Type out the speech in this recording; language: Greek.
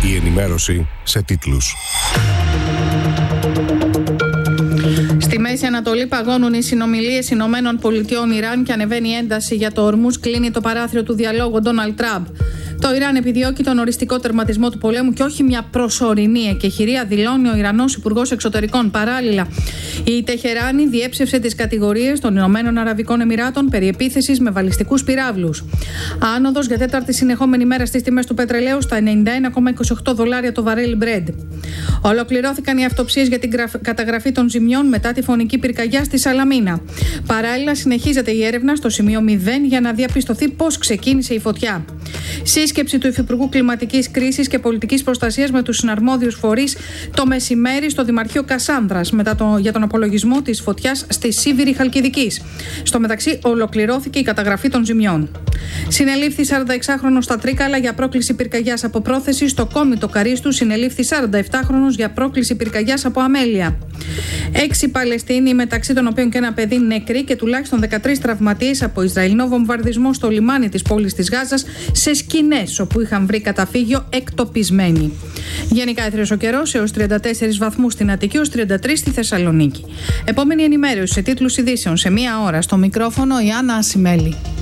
Η ενημέρωση σε τίτλους. Στη Μέση Ανατολή παγώνουν οι συνομιλίες Ηνωμένων Πολιτειών Ιράν και ανεβαίνει η ένταση για το Ορμούζ. Κλείνει το παράθυρο του διαλόγου Ντόναλντ Τραμπ. Το Ιράν επιδιώκει τον οριστικό τερματισμό του πολέμου και όχι μια προσωρινή εκεχηρία, δηλώνει ο Ιρανός Υπουργός Εξωτερικών. Παράλληλα, η Τεχεράνη διέψευσε τις κατηγορίες των Ηνωμένων Αραβικών Εμιράτων περί επίθεσης με βαλιστικούς πυράβλους. Άνοδος για τέταρτη συνεχόμενη μέρα στις τιμές του πετρελαίου στα $91,28 το βαρέλι Brent. Ολοκληρώθηκαν οι αυτοψίες για την καταγραφή των ζημιών μετά τη φωνική πυρκαγιά στη Σαλαμίνα. Παράλληλα, συνεχίζεται η έρευνα στο σημείο 0 για να διαπιστωθεί πώς ξεκίνησε η φωτιά. Σύσκεψη του Υφυπουργού Κλιματικής Κρίσης και Πολιτικής Προστασίας με τους συναρμόδιους φορείς το μεσημέρι στο Δημαρχείο Κασάνδρας για τον απολογισμό της φωτιάς στη Σίβηρη Χαλκιδικής. Στο μεταξύ, ολοκληρώθηκε η καταγραφή των ζημιών. Συνελήφθη 46χρονος στα Τρίκαλα για πρόκληση πυρκαγιάς από πρόθεση. Στο Κόμιτο Καρίστου συνελήφθη 47χρονος για πρόκληση πυρκαγιάς από αμέλεια. 6 Παλαιστίνοι, μεταξύ των οποίων και ένα παιδί, νεκροί και τουλάχιστον 13 τραυματίες από Ισραηλινό βομβαρδισμό στο λιμάνι της πόλης της Γάζας, σε σκηνές όπου είχαν βρει καταφύγιο εκτοπισμένοι. Γενικά έθριος ο καιρός έως 34 βαθμούς στην Αττική, ως 33 στη Θεσσαλονίκη. Επόμενη ενημέρωση σε τίτλους ειδήσεων σε 1 ώρα. Στο μικρόφωνο η Άννα Ασημέλη.